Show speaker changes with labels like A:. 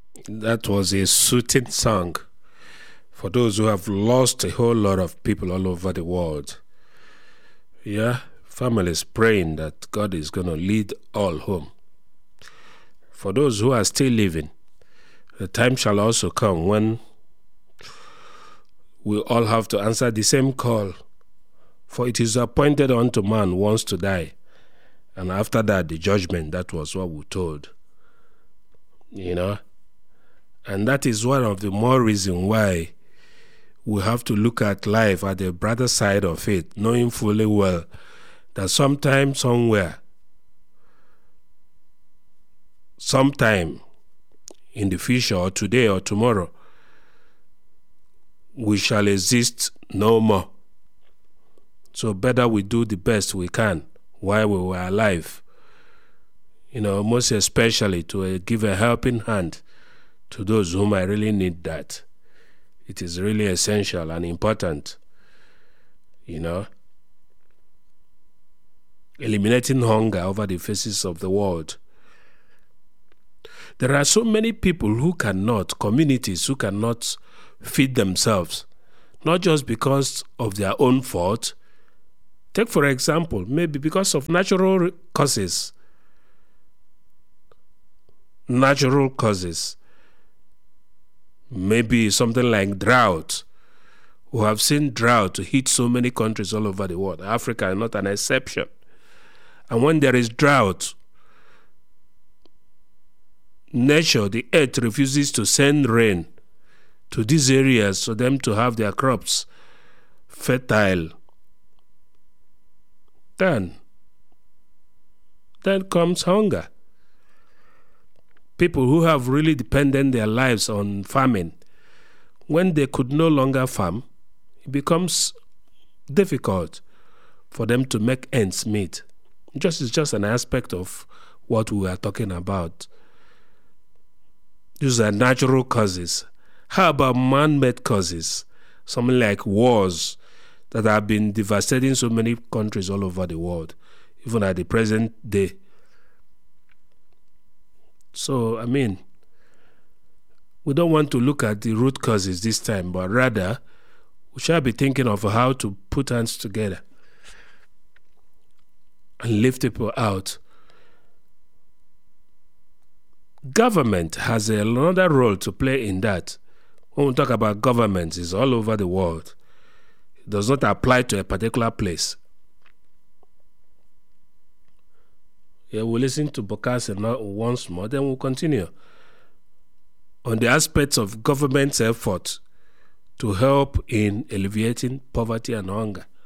A: That was a soothing song for those who have lost a whole lot of people all over the world. Yeah, families praying that God is going to lead all home. For those who are still living, the time shall also come when we all have to answer the same call. For it is appointed unto man once to die, and after that the judgment. That was what we told. And that is one of the more reasons why we have to look at life at the brighter side of it, knowing fully well that sometime, somewhere, sometime in the future, or today or tomorrow, we shall exist no more. So better we do the best we can while we were alive. Most especially to give a helping hand to those whom I really need that. It is really essential and important. Eliminating hunger over the faces of the world. There are so many people communities who cannot feed themselves, not just because of their own fault. Take, for example, maybe because of natural causes. Maybe something like drought. We have seen drought hit so many countries all over the world. Africa is not an exception. And when there is drought, nature, the earth, refuses to send rain to these areas for them to have their crops fertile. Then comes hunger. People who have really depended their lives on farming, when they could no longer farm, it becomes difficult for them to make ends meet. It's just an aspect of what we are talking about. These are natural causes. How about man-made causes? Something like wars that have been devastating so many countries all over the world, even at the present day. So, we don't want to look at the root causes this time, but rather we shall be thinking of how to put hands together and lift people out. Government has another role to play in that. When we talk about government, it's all over the world. It does not apply to a particular place. Yeah, we'll listen to Bokassa once more, then we'll continue on the aspects of government's effort to help in alleviating poverty and hunger.